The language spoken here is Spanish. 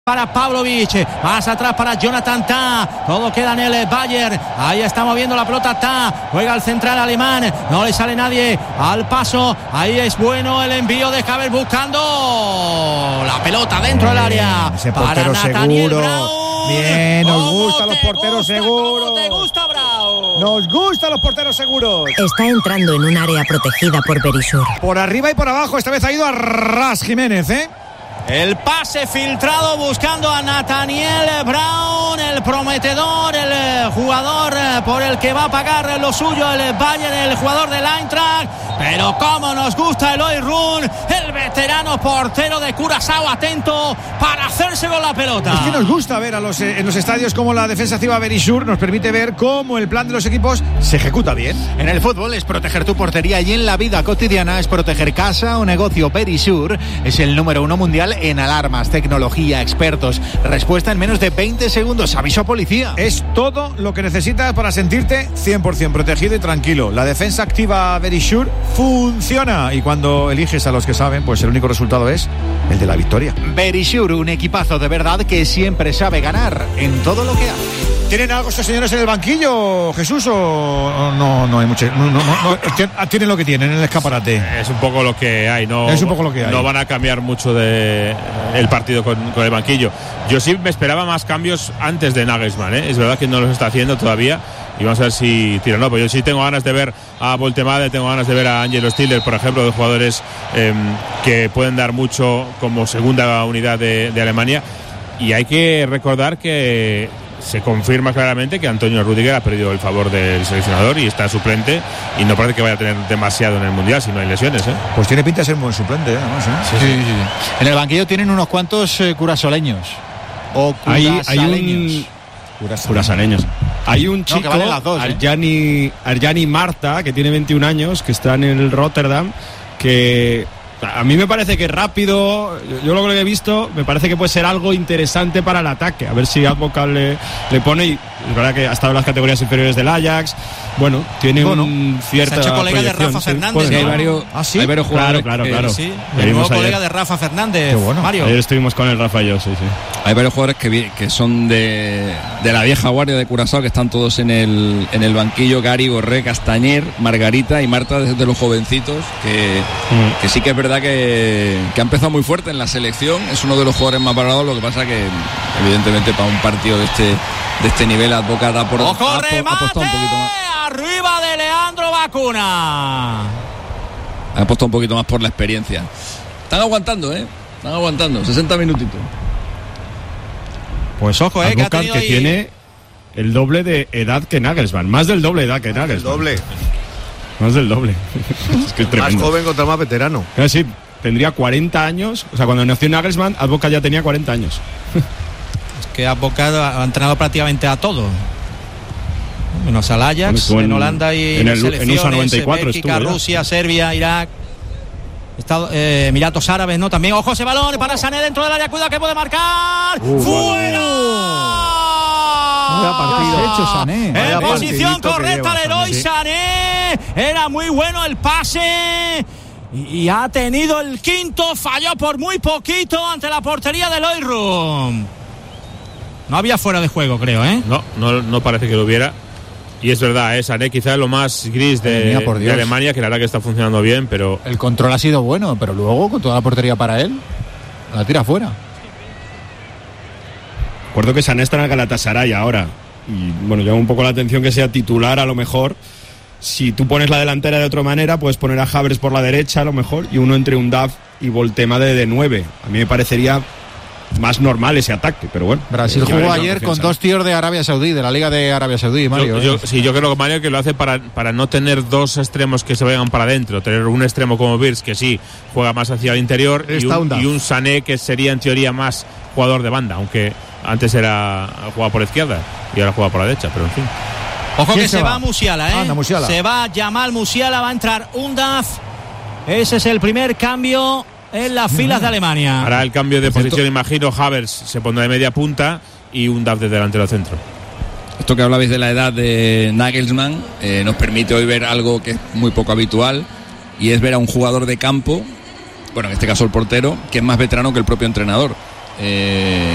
Para Pavlovic, más atrás para Jonathan Tah, todo queda en el Bayern, ahí está moviendo la pelota Tah, juega el central alemán, no le sale nadie al paso, ahí es bueno el envío de Havertz buscando la pelota dentro del área, ese para portero Nathaniel seguro. Brown. Bien, nos gustan los porteros seguros. ¿Cómo te gusta, Brown? Nos gustan los porteros seguros. Está entrando en un área protegida por Verisur. Por arriba y por abajo, esta vez ha ido a Ras Jiménez, El pase filtrado buscando a Nathaniel Brown, el prometedor, el jugador por el que va a pagar lo suyo el Bayern, el jugador del Eintracht. Pero cómo nos gusta Eloy Run, el veterano portero de Curazao, atento para hacerse con la pelota. Es que nos gusta ver en los estadios cómo la defensa activa Verisur nos permite ver cómo el plan de los equipos se ejecuta bien. En el fútbol es proteger tu portería y en la vida cotidiana es proteger casa o negocio. Verisur es el número 1 mundial en alarmas, tecnología, expertos. Respuesta en menos de 20 segundos. Aviso a policía. Es todo lo que necesitas para sentirte 100% protegido y tranquilo. La defensa activa Verisur funciona y cuando eliges a los que saben, pues el único resultado es el de la victoria. Verisur, un equipazo de verdad que siempre sabe ganar en todo lo que hace. ¿Tienen algo estos señores en el banquillo, Jesús, o no hay mucho? No, tienen lo que tienen en el escaparate. Es un poco lo que hay, ¿no? Es un poco lo que hay. No van a cambiar mucho de el partido con el banquillo. Yo sí me esperaba más cambios antes de Nagelsmann, ¿eh? Es verdad que no los está haciendo todavía y vamos a ver si tiran. No, pues yo sí tengo ganas de ver a Voltemade, tengo ganas de ver a Angelo Stiller, por ejemplo, de jugadores que pueden dar mucho como segunda unidad de Alemania. Y hay que recordar que se confirma claramente que Antonio Rüdiger ha perdido el favor del seleccionador y está suplente y no parece que vaya a tener demasiado en el Mundial si no hay lesiones, ¿eh? Pues tiene pinta de ser un buen suplente, además, ¿eh? Sí. En el banquillo tienen unos cuantos curasoleños o curasaleños. Curasaleños. Hay un chico, que valen las dos, Arjani Marta, que tiene 21 años, que está en el Rotterdam, que a mí me parece que rápido, yo lo que he visto, me parece que puede ser algo interesante para el ataque. A ver si Advocat le pone, y es verdad que ha estado en las categorías inferiores del Ajax. Bueno, tiene un cierta se ha hecho colega de Rafa Fernández, sí, ¿no? Hay varios jugadores. Claro. Sí, el nuevo colega de Rafa Fernández. Bueno. Mario. Ayer estuvimos con el Rafa y yo, sí. Hay varios jugadores que son de la vieja guardia de Curazao, que están todos en el banquillo. Gary, Borré, Castañer, Margarita y Marta, desde los jovencitos, que sí que es verdad que ha empezado muy fuerte en la selección. Es uno de los jugadores más valorados. Lo que pasa que evidentemente para un partido de este nivel Advocat ha apostado un poquito más. Arriba de Leandro Bacuna. Ha apostado un poquito más por la experiencia. Están aguantando, 60 minutitos. Pues ojo, Advocat, que ha tenido que tiene el doble de edad que Nagelsmann. Más del doble de edad que Nagelsmann. Más del doble. Es que es tremendo. Más joven contra más veterano. Sí, tendría 40 años. O sea, cuando nació Nagelsmann, Advocat ya tenía 40 años. Es que Advocat ha entrenado prácticamente a todo. Menos al Ajax, en Holanda y en selecciones, USA 94 Bélgica, estuvo, Rusia, Serbia, Irak, Emiratos Árabes, ¿no? También, ojo, ese balón para Sané dentro del área, cuidado que puede marcar. ¡Fuera! Vaya partido hecho Sané. En posición correcta de Leroy Sané. Era muy bueno el pase. Y ha tenido el quinto, falló por muy poquito ante la portería de Eloy Run. No había fuera de juego, creo, ¿eh? No parece que lo hubiera. Y es verdad, Sané quizás lo más gris de Alemania, que la verdad que está funcionando bien, pero el control ha sido bueno, pero luego con toda la portería para él, la tira fuera. Recuerdo que Sané está en el Galatasaray ahora. Y bueno, llama un poco la atención que sea titular a lo mejor. Si tú pones la delantera de otra manera, puedes poner a Havertz por la derecha a lo mejor y uno entre Undav y Voltemade de 9. A mí me parecería más normal ese ataque, pero bueno. Brasil jugó ayer con dos tíos de Arabia Saudí, de la Liga de Arabia Saudí, Mario. Yo creo que Mario que lo hace para no tener dos extremos que se vayan para adentro, tener un extremo como Wirtz que sí juega más hacia el interior y un Sané que sería en teoría más jugador de banda, aunque antes jugaba por la izquierda y ahora juega por la derecha, pero en fin. Ojo que se va Musiala, Musiala. Se va Jamal Musiala, va a entrar Undav. Ese es el primer cambio en las filas de Alemania. Hará el cambio de posición, imagino. Havertz se pondrá de media punta y Undav de delantero centro. Esto que hablabais de la edad de Nagelsmann nos permite hoy ver algo que es muy poco habitual, y es ver a un jugador de campo, bueno, en este caso el portero, que es más veterano que el propio entrenador.